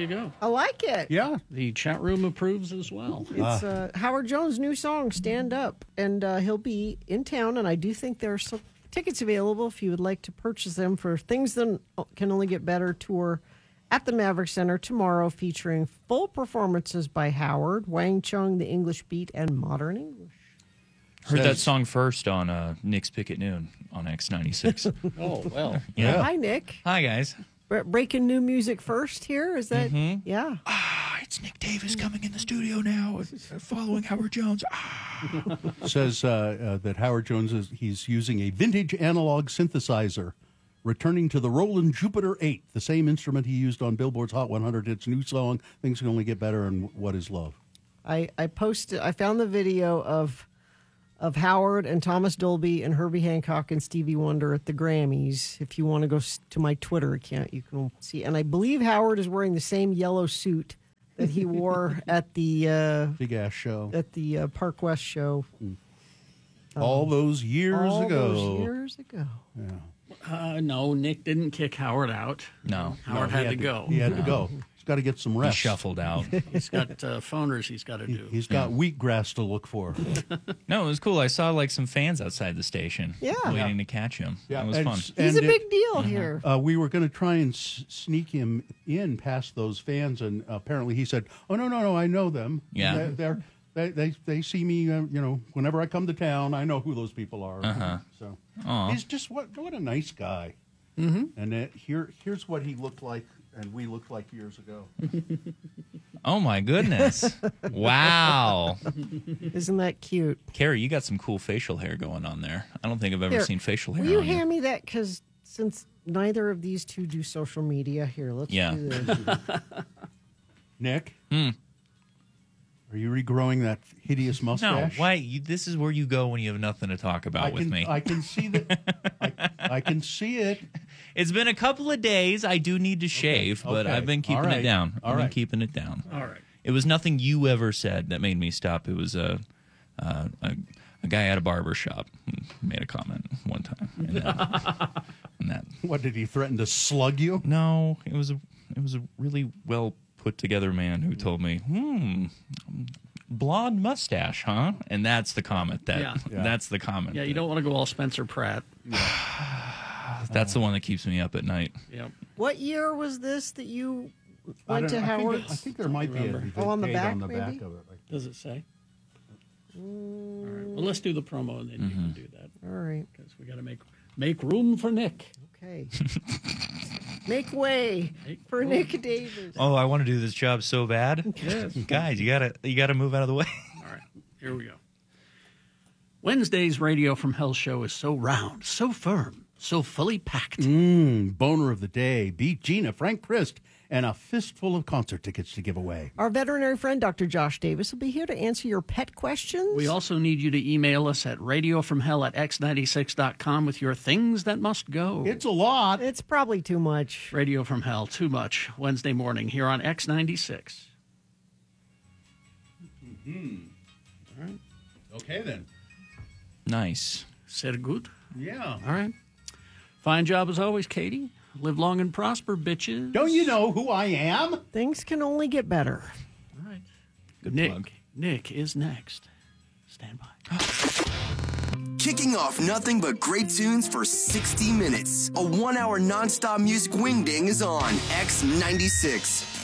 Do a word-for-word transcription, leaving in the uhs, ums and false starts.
you go. I like it. Yeah. The chat room approves as well. It's uh, Howard Jones' new song, Stand Up. And uh, he'll be in town, and I do think there are some tickets available if you would like to purchase them for Things That Can Only Get Better tour at the Maverick Center tomorrow, featuring full performances by Howard, Wang Chung, The English Beat, and Modern English. Heard Says- that song first on uh, Nick's Pick at Noon on X ninety-six. Oh, well. Yeah. Hi, Nick. Hi, guys. Bre- Breaking new music first here? Is that? Mm-hmm. Yeah. Ah, it's Nick Davis coming in the studio now, following Howard Jones. Ah. Says uh, uh, that Howard Jones is he's using a vintage analog synthesizer, returning to the Roland Jupiter eight, the same instrument he used on Billboard's Hot one hundred. Its new song, Things Can Only Get Better, and What Is Love. I, I posted, I found the video of of Howard and Thomas Dolby and Herbie Hancock and Stevie Wonder at the Grammys. If you want to go s- to my Twitter account, you can see. And I believe Howard is wearing the same yellow suit that he wore at the uh, Big ass show. at the uh, Park West show all those years all ago. those years ago. Uh, no, Nick didn't kick Howard out. No. Howard No, he had, to go. He had to go. He's got to get some He rest. shuffled out. He's got uh, phoners he's got to do. He's got wheatgrass to look for. No, it was cool. I saw like some fans outside the station Yeah. waiting to catch him. Yeah, That was and fun. s- He's a and big it- deal here. Uh, we were going to try and s- sneak him in past those fans, and apparently he said, "Oh no, no, no! I know them. Yeah. They're, they're, they they they see me. Uh, you know, whenever I come to town, I know who those people are." Uh-huh. So Aw. he's just what what a nice guy. Mm-hmm. And uh, here here's what he looked like, and we looked like years ago. Oh, my goodness. Wow. Isn't that cute? Carrie, you got some cool facial hair going on there. I don't think I've ever Here, seen facial hair Will you on hand me that? Because since neither of these two do social media, here, let's Yeah. do this. Nick, Hmm. are you regrowing that hideous No, mustache? why? You, this is where you go when you have nothing to talk about I with can, me. I can see that. I, I can see it. It's been a couple of days. I do need to shave, but okay. I've been keeping All right. it down. All I've been right. keeping it down. All right. It was nothing you ever said that made me stop. It was a uh, a, a guy at a barber shop who made a comment one time. And that, and that What did he threaten to slug you? no, it was a it was a really well put together man who told me, "Hmm, blonde mustache, huh?" And that's the comment that Yeah. Yeah. that's the comment. Yeah, you don't want to go all Spencer Pratt. That's the one that keeps me up at night. Yep. What year was this that you I went don't to know. I think Howard? it- I think there might be a Remember. Oh, on the date back, on the back maybe? of it. Like, Does it say? All right. Well, let's do the promo, and then you can do that. All right. Because we got to make make room for Nick. Okay. Make way Make for room. Nick Davis. Oh, I want to do this job so bad. Yes. Guys, you gotta you gotta move out of the way. All right, here we go. Wednesday's Radio from Hell show is so round, so firm, so fully packed. mm, boner of the day. Beat Gina, Frank Christ, and a fistful of concert tickets to give away. Our veterinary friend, Doctor Josh Davis, will be here to answer your pet questions. We also need you to email us at radiofromhell at x ninety-six dot com with your things that must go. It's a lot. It's probably too much. Radio from Hell, too much, Wednesday morning here on X ninety-six. Okay, then. Nice. Said good. Yeah. All right. Fine job as always, Katie. Live long and prosper, bitches. Don't you know who I am? Things can only get better. All right. Good Nick. plug. Nick is next. Stand by. Kicking off nothing but great tunes for sixty minutes. A one-hour nonstop music wingding is on X ninety-six.